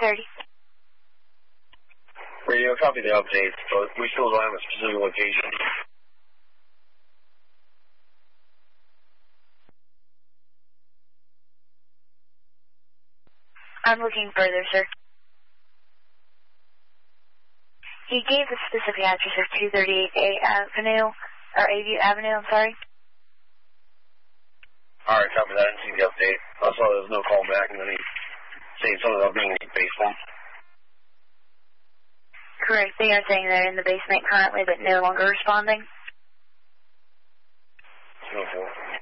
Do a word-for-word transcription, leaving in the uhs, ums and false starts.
thirty. Radio, copy the update, but we still don't have a specific location. I'm looking further, sir. He gave the specific address of two thirty-eight A Avenue, or A View Avenue, I'm sorry. Alright, copy that. I didn't see the update. I saw there was no call back, and then he said something about being in the basement. Correct. They are saying they're in the basement currently, but no longer responding. Okay.